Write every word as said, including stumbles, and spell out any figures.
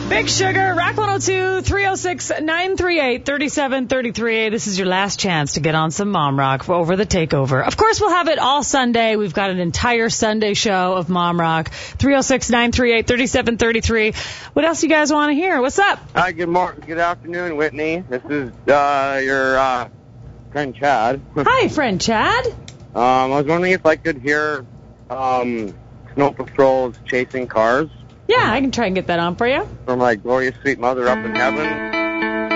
Big Sugar, Rock one oh two, three oh six, nine three eight, three seven three three. This is your last chance to get on some Mom Rock for Over the Takeover. Of course, we'll have it all Sunday. We've got an entire Sunday show of Mom Rock. three oh six, nine three eight, three seven three three. What else you guys want to hear? What's up? Hi, good morning. Good afternoon, Whitney. This is uh, your uh, friend Chad. Hi, friend Chad. um, I was wondering if I could hear um, Snow Patrol's Chasing Cars. Yeah, I can try and get that on for you. From my glorious sweet mother up in heaven.